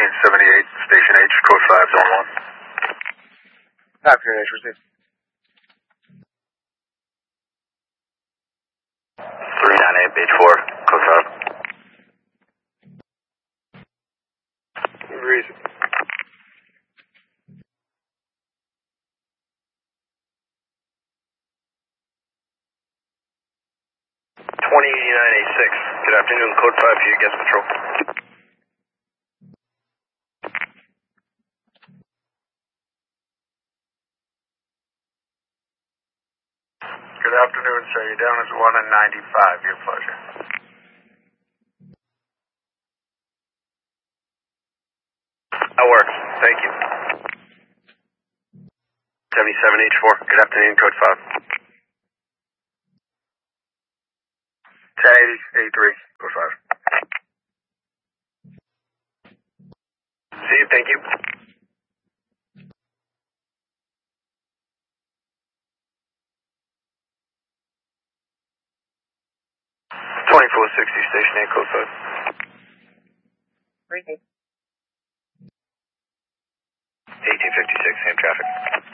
1878, Station H, Code 5, Zone 1. Afternoon, H, received. 398, page 4, Code 5. Reason. Good afternoon, Code 5 for your guest control. Good afternoon, sir. You're down as 1 and 95. Your pleasure. That works. Thank you. 77H4. Good afternoon, Code 5. 1080, A3, Code 5. See you, thank you. 2460, Station 8, Code 5. Reason. 1856, same traffic.